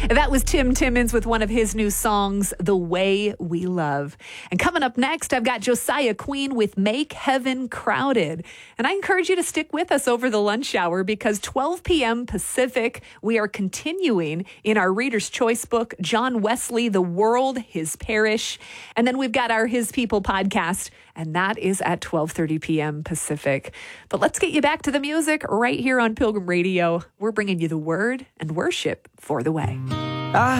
That was Tim Timmons with one of his new songs, The Way We Love. And coming up next, I've got Josiah Queen with Make Heaven Crowded. And I encourage you to stick with us over the lunch hour because 12 p.m. Pacific, we are continuing in our Reader's Choice book, John Wesley, The World, His Parish. And then we've got our His People podcast, and that is at 12:30 p.m. Pacific. But let's get you back to the music right here on Pilgrim Radio. We're bringing you the word and worship for the way.